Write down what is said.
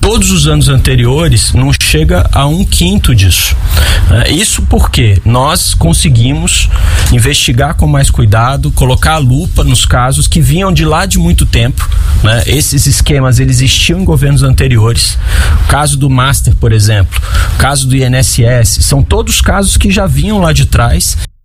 todos os anos anteriores não chega a 1/5 disso. Isso porque nós conseguimos investigar com mais cuidado, colocar a lupa nos casos que vinham de lá de muito tempo, né? Esses esquemas eles existiam em governos anteriores. O caso do Master, por exemplo, o caso do INSS, são todos casos que já vinham lá de trás.